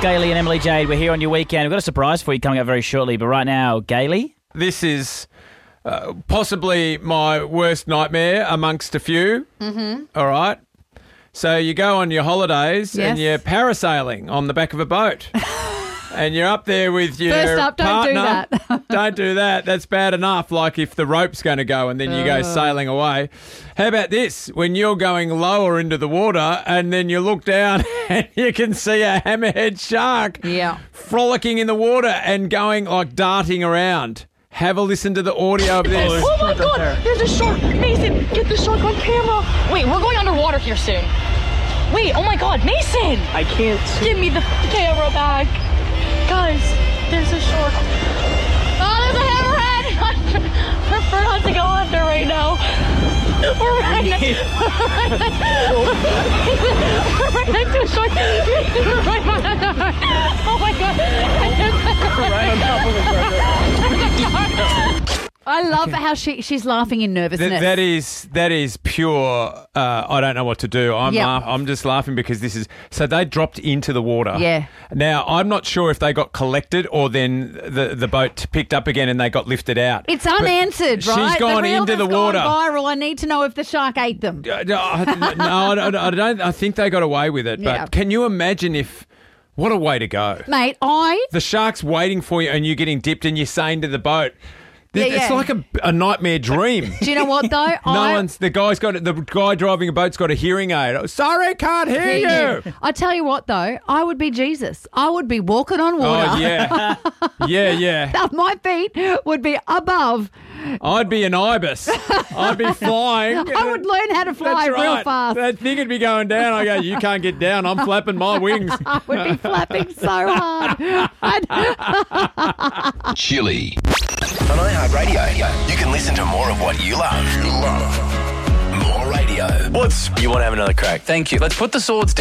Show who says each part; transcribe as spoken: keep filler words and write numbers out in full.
Speaker 1: Gailey and Emily Jade. We're here on your weekend. We've got a surprise for you coming up very shortly. But right now, Gailey.
Speaker 2: This is uh, possibly my worst nightmare amongst a few. Mm-hmm. All right. So you go on your holidays
Speaker 3: Yes.
Speaker 2: and you're parasailing on the back of a boat. And you're up there with your
Speaker 3: First up, don't
Speaker 2: partner.
Speaker 3: do that.
Speaker 2: Don't do that. That's bad enough, like if the rope's going to go and then you go sailing away. How about this? When you're going lower into the water and then you look down and you can see a hammerhead shark
Speaker 3: Yeah.
Speaker 2: frolicking in the water and going like darting around. Have a listen to the audio of this.
Speaker 4: Oh my God! There's a shark! Mason, get the shark on camera! Wait, we're going underwater here soon. Wait, oh my God, Mason!
Speaker 5: I can't.
Speaker 4: Give me the camera back. Guys, there's a shark. Oh, there's a hammerhead! I prefer not to go under right now. We're right next, we're right next, we're right next to a shark. We're right behind the shark. Oh my God.
Speaker 5: Right on top of it.
Speaker 3: I love how she she's laughing in nervousness.
Speaker 2: Th- that is that is pure. Uh, I don't know what to do. I'm
Speaker 3: Yep.
Speaker 2: laugh- I'm just laughing because this is so they dropped into the water.
Speaker 3: Yeah.
Speaker 2: Now I'm not sure if they got collected or then the the boat picked up again and they got lifted out.
Speaker 3: It's
Speaker 2: But
Speaker 3: unanswered, right?
Speaker 2: She's gone
Speaker 3: the reel
Speaker 2: into the
Speaker 3: that's
Speaker 2: water.
Speaker 3: Gone viral. I need to know if the shark ate them.
Speaker 2: Uh, no, I- no, I don't, I don't. I think they got away with it. But
Speaker 3: Yeah.
Speaker 2: can you imagine if? What a way to go!
Speaker 3: Mate, I...
Speaker 2: The shark's waiting for you, and you're getting dipped, and you're saying to the boat,
Speaker 3: Yeah,
Speaker 2: "It's
Speaker 3: yeah.
Speaker 2: like a, a nightmare dream."
Speaker 3: Do you know what, though?
Speaker 2: No
Speaker 3: I,
Speaker 2: one's the guy's got the guy driving a boat's got a hearing aid. Oh, sorry, can't hear you.
Speaker 3: I tell you what, though, I would be Jesus. I would be walking on water.
Speaker 2: Oh yeah, yeah, yeah.
Speaker 3: My feet would be above.
Speaker 2: I'd be an ibis. I'd be flying.
Speaker 3: I would learn how to fly
Speaker 2: That's
Speaker 3: real
Speaker 2: right.
Speaker 3: fast.
Speaker 2: That thing would be going down. I go, you can't get down. I'm flapping my wings.
Speaker 3: I would be flapping so hard. I'd-
Speaker 6: Chili. On iHeartRadio, you can listen to more of what you love. Love. More radio.
Speaker 7: What's... You want to have another crack? Thank you. Let's put the swords down.